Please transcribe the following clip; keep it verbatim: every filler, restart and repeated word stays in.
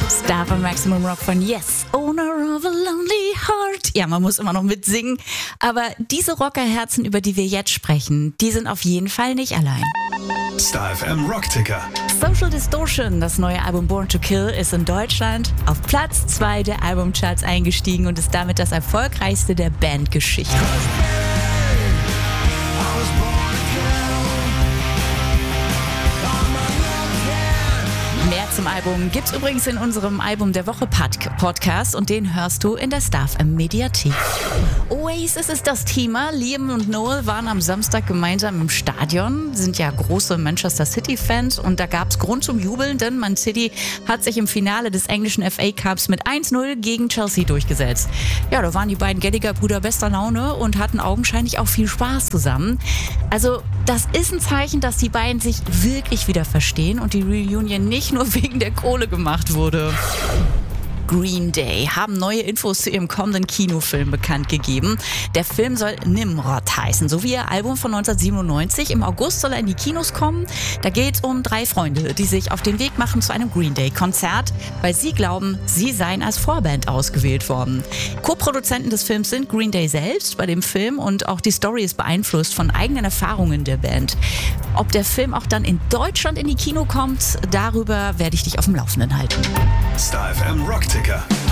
Star von Maximum Rock von Yes, Owner of a Lonely Heart. Ja, man muss immer noch mitsingen. Aber diese Rockerherzen, über die wir jetzt sprechen, die sind auf jeden Fall nicht allein. Star F M Rockticker. Social Distortion, das neue Album Born to Kill, ist in Deutschland auf Platz zwei der Albumcharts eingestiegen und ist damit das erfolgreichste der Bandgeschichte. Mehr zum Album gibt's übrigens in unserem Album der Woche Podcast und den hörst du in der Star F M Mediathek. Oasis ist das Thema. Liam und Noel waren am Samstag gemeinsam im Stadion, sind ja große Manchester City Fans und da gab's Grund zum Jubeln, denn Man City hat sich im Finale des englischen F A Cups mit eins null gegen Chelsea durchgesetzt. Ja, da waren die beiden Gallagher-Brüder bester Laune und hatten augenscheinlich auch viel Spaß zusammen. Also das ist ein Zeichen, dass die beiden sich wirklich wieder verstehen und die Reunion nicht nur wegen der Kohle gemacht wurde. Green Day haben neue Infos zu ihrem kommenden Kinofilm bekannt gegeben. Der Film soll Nimrod heißen, so wie ihr Album von neunzehnhundertsiebenundneunzig. Im August soll er in die Kinos kommen. Da geht es um drei Freunde, die sich auf den Weg machen zu einem Green Day-Konzert, weil sie glauben, sie seien als Vorband ausgewählt worden. Co-Produzenten des Films sind Green Day selbst bei dem Film und auch die Story ist beeinflusst von eigenen Erfahrungen der Band. Ob der Film auch dann in Deutschland in die Kino kommt, darüber werde ich dich auf dem Laufenden halten. Star F M Rockticker.